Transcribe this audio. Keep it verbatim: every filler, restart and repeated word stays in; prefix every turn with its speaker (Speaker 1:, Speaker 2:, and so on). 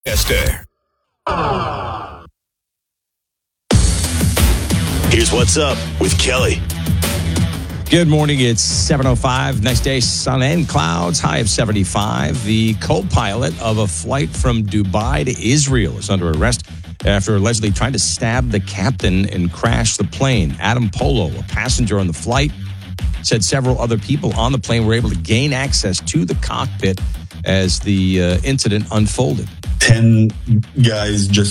Speaker 1: Esther. Here's what's up with Kelly.
Speaker 2: Good morning. It's seven oh five. Next day, sun and clouds. High of seventy-five. The co-pilot of a flight from Dubai to Israel is under arrest after allegedly trying to stab the captain and crash the plane. Adam Polo, a passenger on the flight, said several other people on the plane were able to gain access to the cockpit as the uh, incident unfolded.
Speaker 3: Ten guys just